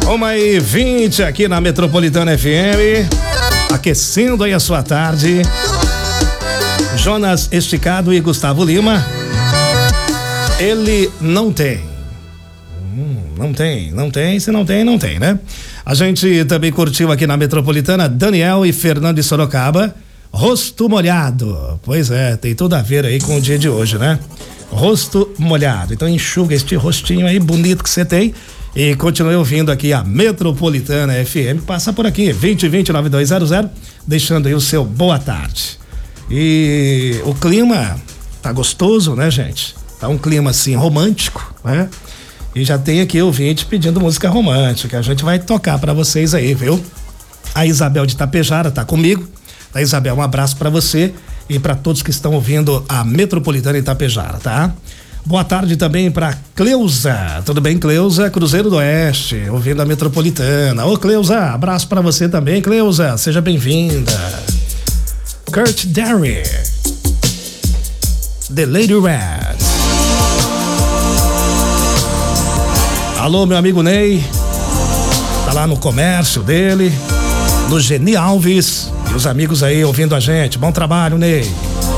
1h20 aqui na Metropolitana FM, aquecendo aí a sua tarde. Jonas Esticado e Gustavo Lima. Ele não tem. Não tem, se não tem, não tem, né? A gente também curtiu aqui na Metropolitana Daniel e Fernando de Sorocaba, Rosto Molhado. Pois é, tem tudo a ver aí com o dia de hoje, né? Rosto molhado. Então enxuga este rostinho aí bonito que você tem e continue ouvindo aqui a Metropolitana FM. Passa por aqui, 2020-9200, deixando aí o seu boa tarde. E o clima tá gostoso, né, gente? Tá um clima assim romântico, né? E já tem aqui ouvinte pedindo música romântica. A gente vai tocar pra vocês aí, viu? A Isabel de Itapejara tá comigo. A Isabel, um abraço pra você e pra todos que estão ouvindo a Metropolitana Itapejara, tá? Boa tarde também pra Cleusa. Tudo bem, Cleusa? Cruzeiro do Oeste, ouvindo a Metropolitana. Ô, Cleusa, abraço pra você também, Cleusa. Seja bem-vinda. Kurt Derry, The Lady Red. Alô, meu amigo Ney, tá lá no comércio dele, no Geni Alves, e os amigos aí ouvindo a gente. Bom trabalho, Ney.